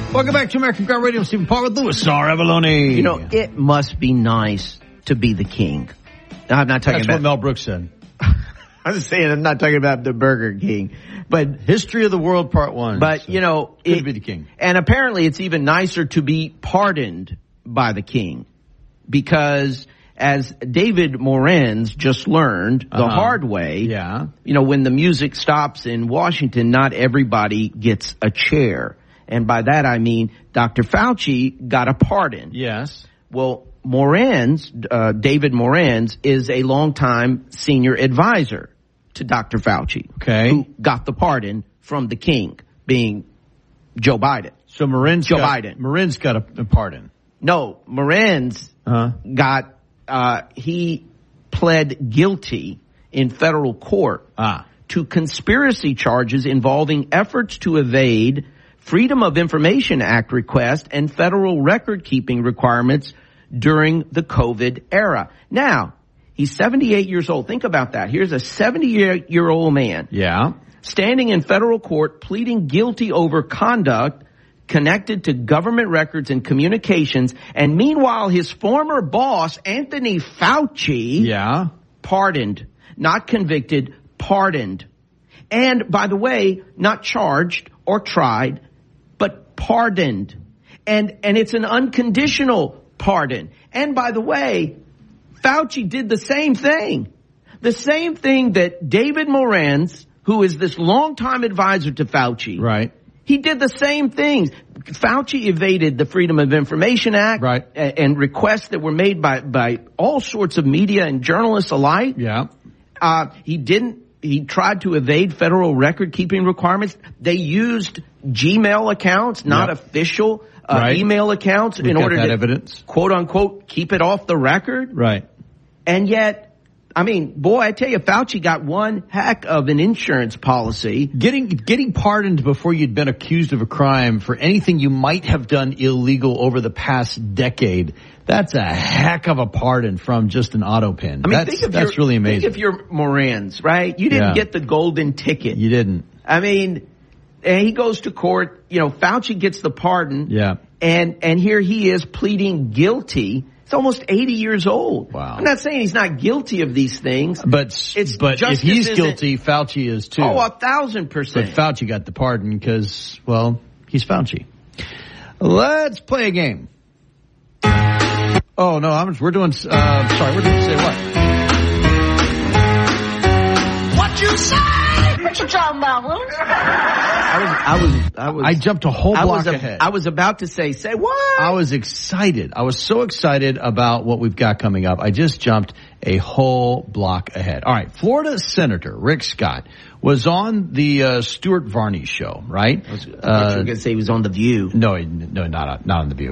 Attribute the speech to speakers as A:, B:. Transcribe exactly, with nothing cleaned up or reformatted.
A: Welcome back to American Crowd Radio. Stephen Paul with Louis R. Avalone.
B: You know, it must be nice to be the king. I'm not talking
A: That's
B: about...
A: what Mel Brooks said.
B: I was saying I'm not talking about the Burger King. But
A: History of the World Part One.
B: But,
A: so
B: you know...
A: Good
B: it,
A: to be the king.
B: And apparently it's even nicer to be pardoned by the king. Because... as David Morenz just learned the uh-huh. hard way,
A: yeah.
B: you know, when the music stops in Washington, not everybody gets a chair. And by that I mean Doctor Fauci got a pardon.
A: Yes.
B: Well, Morenz, uh, David Morenz, is a longtime senior advisor to Doctor Fauci.
A: Okay.
B: Who got the pardon from the king, being Joe Biden.
A: So Morenz
B: Joe
A: got,
B: Biden.
A: Morenz got a, a pardon.
B: No, Morenz
A: uh-huh.
B: got... Uh, he pled guilty in federal court
A: ah.
B: to conspiracy charges involving efforts to evade Freedom of Information Act requests and federal record-keeping requirements during the COVID era. Now, he's seventy-eight years old. Think about that. Here's a seventy-year-old man.
A: Yeah.
B: Standing in federal court pleading guilty over conduct connected to government records and communications, and meanwhile his former boss, Anthony Fauci,
A: yeah.
B: pardoned, not convicted, pardoned. And, by the way, not charged or tried, but pardoned. And, and it's an unconditional pardon. And, by the way, Fauci did the same thing. The same thing that David Morenz, who is this longtime advisor to Fauci,
A: right.
B: He did the same things. Fauci evaded the Freedom of Information Act
A: right.
B: and, and requests that were made by, by all sorts of media and journalists alike.
A: Yeah.
B: Uh, he didn't, he tried to evade federal record keeping requirements. They used Gmail accounts, not yep. official uh,
A: right.
B: email accounts
A: We've
B: in order to
A: evidence.
B: quote unquote keep it off the record.
A: Right.
B: And yet, I mean, boy, I tell you, Fauci got one heck of an insurance policy.
A: Getting getting pardoned before you'd been accused of a crime for anything you might have done illegal over the past decade, that's a heck of a pardon from just an auto pin.
B: I mean,
A: that's
B: think if
A: that's really amazing.
B: Think if you're Morenz, right? You didn't
A: yeah.
B: get the golden ticket.
A: You didn't.
B: I mean, and he goes to court, you know, Fauci gets the pardon.
A: Yeah.
B: And, and here he is pleading guilty. He's almost eighty years old.
A: Wow.
B: I'm not saying he's not guilty of these things.
A: But,
B: it's
A: but if he's guilty, Fauci is too.
B: Oh, a thousand percent.
A: But Fauci got the pardon because, well, he's Fauci. Let's play a game. Oh, no, I'm, we're doing, uh, sorry, we're doing, say what?
C: What you say? What you talking about, Willis?
B: I was, I was, I was.
A: I jumped a whole
B: I
A: block
B: was a,
A: ahead.
B: I was about to say, say what?
A: I was excited. I was so excited about what we've got coming up. I just jumped a whole block ahead. All right. Florida Senator Rick Scott was on the uh, Stuart Varney show, right?
B: I was, I uh, you were going to say he was on The View.
A: No, no, not, not on The View.